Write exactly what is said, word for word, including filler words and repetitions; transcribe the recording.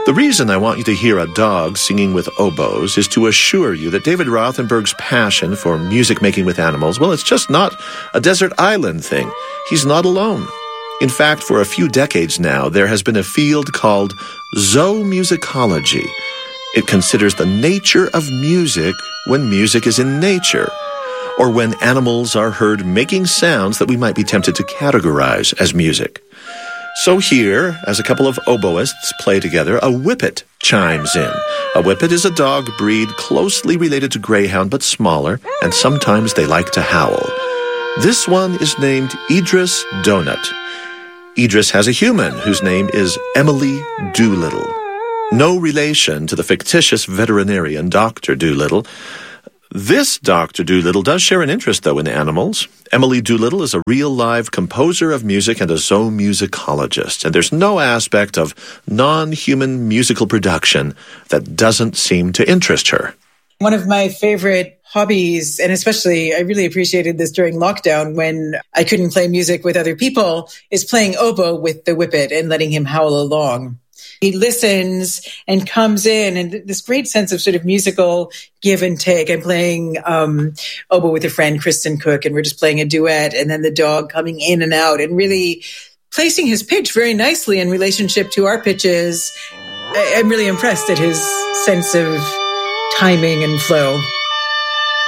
The reason I want you to hear a dog singing with oboes is to assure you that David Rothenberg's passion for music making with animals, well, it's just not a desert island thing. He's not alone. In fact, for a few decades now, there has been a field called zoomusicology. It considers the nature of music when music is in nature, or when animals are heard making sounds that we might be tempted to categorize as music. So here, as a couple of oboists play together, a whippet chimes in. A whippet is a dog breed closely related to greyhound, but smaller, and sometimes they like to howl. This one is named Idris Donut. Idris has a human whose name is Emily Doolittle. No relation to the fictitious veterinarian Doctor Doolittle. This Doctor Doolittle does share an interest, though, in animals. Emily Doolittle is a real live composer of music and a zoomusicologist, and there's no aspect of non-human musical production that doesn't seem to interest her. One of my favorite hobbies, and especially I really appreciated this during lockdown when I couldn't play music with other people, is playing oboe with the whippet and letting him howl along. He listens and comes in, and this great sense of sort of musical give and take. I'm playing um, oboe with a friend, Kristen Cook, and we're just playing a duet, and then the dog coming in and out and really placing his pitch very nicely in relationship to our pitches. I- I'm really impressed at his sense of timing and flow.